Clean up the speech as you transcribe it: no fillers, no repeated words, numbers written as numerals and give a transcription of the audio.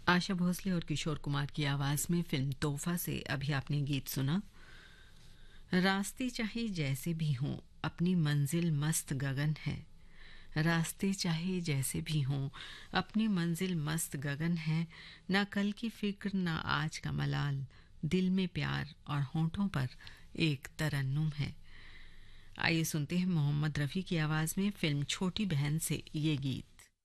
आशा भोसले और किशोर कुमार की आवाज में फिल्म तोहफा से अभी आपने गीत सुना। रास्ते चाहे जैसे भी हों, अपनी मंजिल मस्त गगन है। रास्ते चाहे जैसे भी हों, अपनी मंजिल मस्त गगन है। ना कल की फिक्र ना आज का मलाल, दिल में प्यार और होठों पर एक तरन्नुम है। आइए सुनते हैं मोहम्मद रफ़ी की आवाज़ में फिल्म छोटी बहन से ये गीत।